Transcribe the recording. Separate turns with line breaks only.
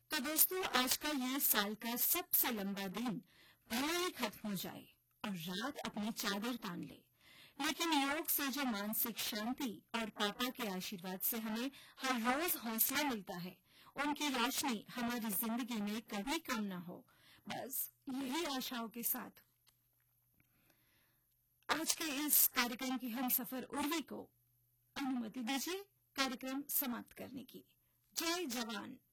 तो दोस्तों, आज का ये साल का सबसे लंबा दिन भले ही खत्म हो जाए और रात अपनी चादर तान ले, लेकिन योग से जो मानसिक शांति और पापा के आशीर्वाद से हमें हर रोज हौसला मिलता है, उनकी रोशनी हमारी जिंदगी में कभी कम न हो। बस यही आशाओं के साथ आज के इस कार्यक्रम की हम सफर उर्वी को अनुमति दीजिए कार्यक्रम समाप्त करने की। जय जवान।